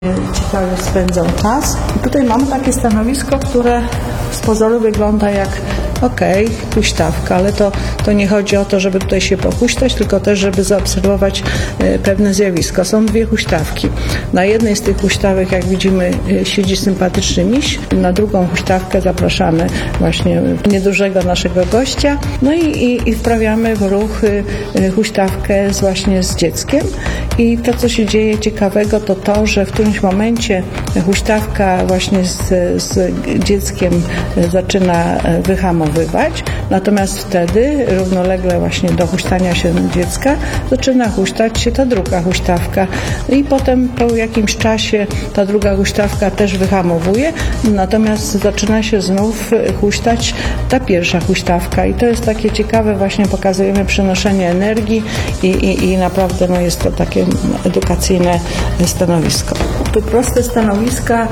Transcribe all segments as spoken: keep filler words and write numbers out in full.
ciekawie spędzą czas. I tutaj mamy takie stanowisko, które z pozoru wygląda jak okej, okay, huśtawka, ale to, to nie chodzi o to, żeby tutaj się pohuśtać, tylko też, żeby zaobserwować e, pewne zjawisko. Są dwie huśtawki. Na jednej z tych huśtawek, jak widzimy, e, siedzi sympatyczny miś. Na drugą huśtawkę zapraszamy właśnie niedużego naszego gościa. No i, i, i wprawiamy w ruch e, huśtawkę z, właśnie z dzieckiem. I to, co się dzieje ciekawego, to to, że w którymś momencie huśtawka właśnie z, z dzieckiem zaczyna wyhamować. Natomiast wtedy równolegle właśnie do huśtania się dziecka zaczyna huśtać się ta druga huśtawka i potem po jakimś czasie ta druga huśtawka też wyhamowuje, natomiast zaczyna się znów huśtać ta pierwsza huśtawka i to jest takie ciekawe, właśnie pokazujemy przenoszenie energii i, i, i naprawdę no, jest to takie edukacyjne stanowisko. To proste stanowiska,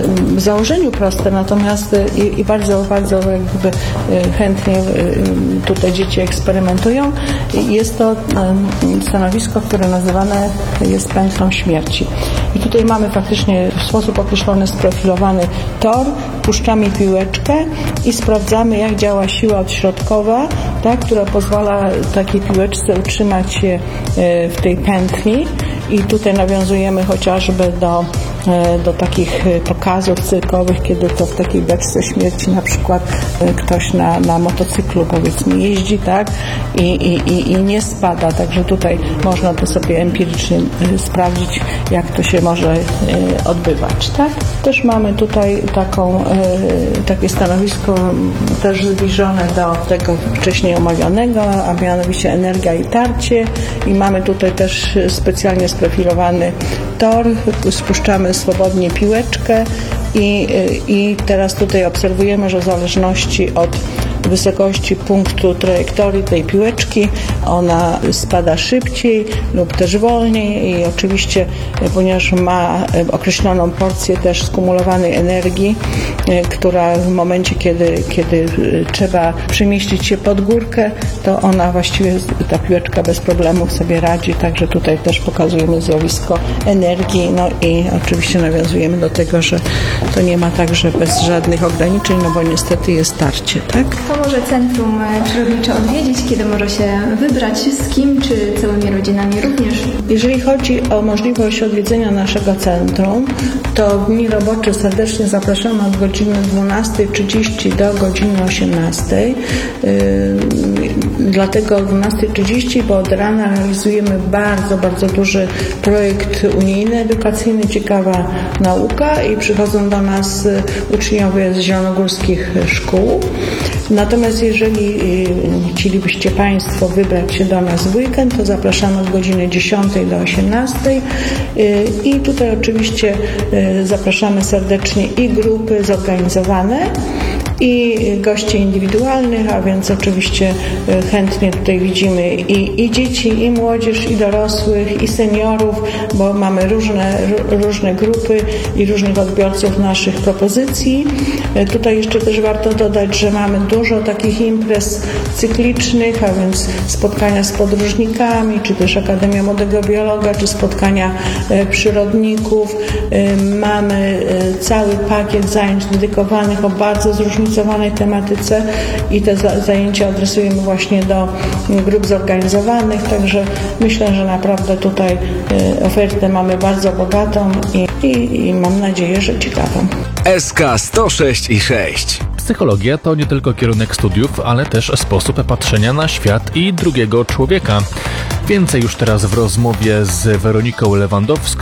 w założeniu proste, natomiast i, i bardzo, bardzo jakby chętnie tutaj dzieci eksperymentują. Jest to stanowisko, które nazywane jest pętlą śmierci. I tutaj mamy faktycznie w sposób określony sprofilowany tor, puszczamy piłeczkę i sprawdzamy, jak działa siła odśrodkowa, tak, która pozwala takiej piłeczce utrzymać się w tej pętli. I tutaj nawiązujemy chociażby do, do takich pokazów cyrkowych, kiedy to w takiej beczce śmierci na przykład ktoś na, na motocyklu powiedzmy jeździ, tak, i, i, i nie spada, także tutaj można to sobie empirycznie sprawdzić, jak to się może odbywać, tak. Też mamy tutaj taką, takie stanowisko też zbliżone do tego wcześniej omawianego, a mianowicie energia i tarcie i mamy tutaj też specjalnie sprofilowany tor, spuszczamy swobodnie piłeczkę i, i teraz tutaj obserwujemy, że w zależności od wysokości punktu trajektorii tej piłeczki ona spada szybciej lub też wolniej i oczywiście, ponieważ ma określoną porcję też skumulowanej energii, która w momencie, kiedy, kiedy trzeba przemieścić się pod górkę, to ona właściwie, ta piłeczka bez problemów sobie radzi, także tutaj też pokazujemy zjawisko energii, no i oczywiście nawiązujemy do tego, że to nie ma także bez żadnych ograniczeń, no bo niestety jest tarcie, tak? To może Centrum Przyrodnicze odwiedzić, kiedy może się wybrać, z kim, czy całymi rodzinami również? Jeżeli chodzi o możliwość odwiedzenia naszego centrum, to w dni robocze serdecznie zapraszamy od godziny dwunastej trzydzieści do godziny osiemnastej. Yy, dlatego o dwunastej trzydzieści, bo od rana realizujemy bardzo, bardzo duży projekt unijny, edukacyjny, ciekawa nauka i przychodzą do nas uczniowie z zielonogórskich szkół. Natomiast jeżeli chcielibyście Państwo wybrać się do nas w weekend, to zapraszamy od godziny dziesiątej do osiemnastej i tutaj oczywiście zapraszamy serdecznie i grupy zorganizowane, i gości indywidualnych, a więc oczywiście chętnie tutaj widzimy i, i dzieci, i młodzież, i dorosłych, i seniorów, bo mamy różne, różne grupy i różnych odbiorców naszych propozycji. Tutaj jeszcze też warto dodać, że mamy dużo takich imprez cyklicznych, a więc spotkania z podróżnikami, czy też Akademia Młodego Biologa, czy spotkania przyrodników. Mamy cały pakiet zajęć dedykowanych o bardzo zróżnicowanych tematyce i te zajęcia adresujemy właśnie do grup zorganizowanych, także myślę, że naprawdę tutaj ofertę mamy bardzo bogatą i, i, i mam nadzieję, że ciekawą. S K sto sześć i sześć. Psychologia to nie tylko kierunek studiów, ale też sposób patrzenia na świat i drugiego człowieka. Więcej już teraz w rozmowie z Weroniką Lewandowską